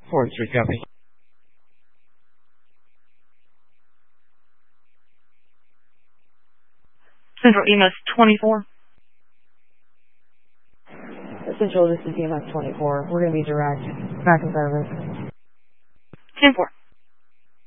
4-3 copy. Central EMS 24. Central, this is EMS 24. We're going to be direct. Back in service. 10-4.